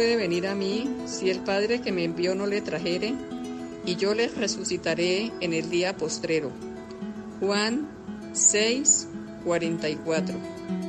puede venir a mí si el Padre que me envió no le trajere, y yo les resucitaré en el día postrero. Juan 6:44.